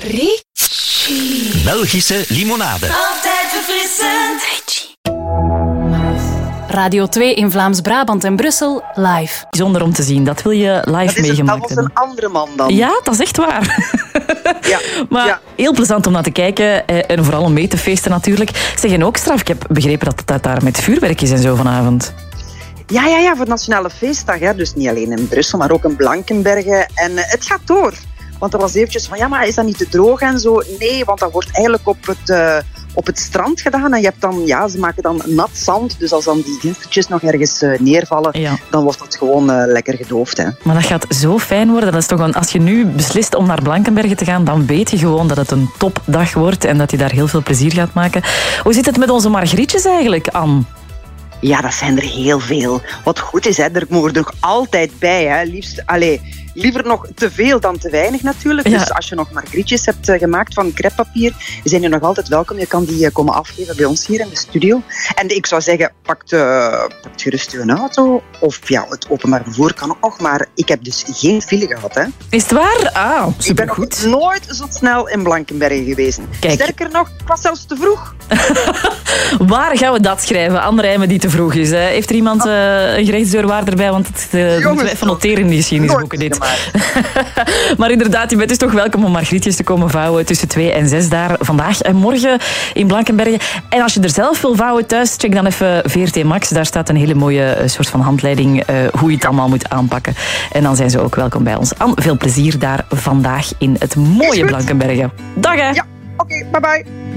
Ricci. Belgische limonade. Altijd verfrissend. Radio 2 in Vlaams-Brabant en Brussel live. Bijzonder om te zien, dat wil je live meegemaakt Dat was hebben. een andere man dan. Ja, dat is echt waar. Ja. Maar heel plezant om naar te kijken en vooral om mee te feesten natuurlijk. Zeg, en ook straf, ik heb begrepen dat het daar met vuurwerk is en zo vanavond. Ja, voor de Nationale Feestdag. Hè. Dus niet alleen in Brussel, maar ook in Blankenberge. En het gaat door. Want er was eventjes van, ja, maar is dat niet te droog en zo? Nee, want dat wordt eigenlijk op het strand gedaan. En je hebt dan, ja, ze maken dan nat zand. Dus als dan die dinstertjes nog ergens neervallen, dan wordt dat gewoon lekker gedoofd. Hè. Maar dat gaat zo fijn worden. Dat is toch als je nu beslist om naar Blankenberge te gaan, dan weet je gewoon dat het een topdag wordt en dat je daar heel veel plezier gaat maken. Hoe zit het met onze margrietjes eigenlijk, Anne? Ja, dat zijn er heel veel. Wat goed is, hè, er mogen er nog altijd bij. Hè. Liever nog te veel dan te weinig natuurlijk. Ja. Dus als je nog margrietjes hebt gemaakt van crêpepapier, zijn je nog altijd welkom. Je kan die komen afgeven bij ons hier in de studio. En ik zou zeggen, pak gerust je auto. Of ja, het openbaar vervoer kan ook nog. Maar ik heb dus geen file gehad. Hè. Is het waar? Ah, supergoed. Ik ben nog nooit zo snel in Blankenberge geweest. Kijk. Sterker nog, ik was zelfs te vroeg. Waar gaan we dat schrijven? Anne Rijmen die te vroeg is. Hè? Heeft er iemand een gerechtsdeurwaarder bij? Want het moeten we even noteren in die geschiedenisboeken dit. Maar inderdaad, je bent dus toch welkom om margrietjes te komen vouwen tussen 2 en 6 daar vandaag en morgen in Blankenberge. En als je er zelf wil vouwen thuis, check dan even VRT Max. Daar staat een hele mooie soort van handleiding hoe je het allemaal moet aanpakken. En dan zijn ze ook welkom bij ons. Anne, veel plezier daar vandaag in het mooie Blankenberge. Dag hè! Ja, oké, bye bye.